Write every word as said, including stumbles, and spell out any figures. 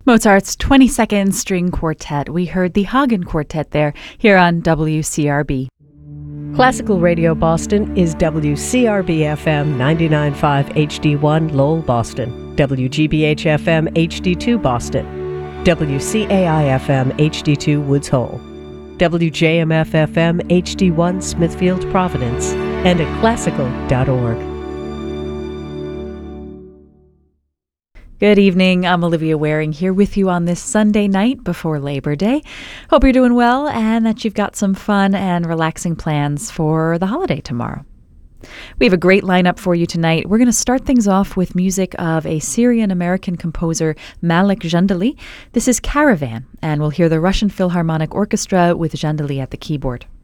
Mozart's twenty-second String Quartet. We heard the Hagen Quartet there, here on W C R B. Classical Radio Boston is W C R B F M ninety-nine point five H D one Lowell, Boston, W G B H F M H D two Boston, W C A I F M H D two Woods Hole, W J M F F M H D one Smithfield, Providence, and at classical dot org. Good evening. I'm Olivia Waring here with you on this Sunday night before Labor Day. Hope you're doing well and that you've got some fun and relaxing plans for the holiday tomorrow. We have a great lineup for you tonight. We're going to start things off with music of a Syrian-American composer, Malik Jandali. This is Caravan, and we'll hear the Russian Philharmonic Orchestra with Jandali at the keyboard.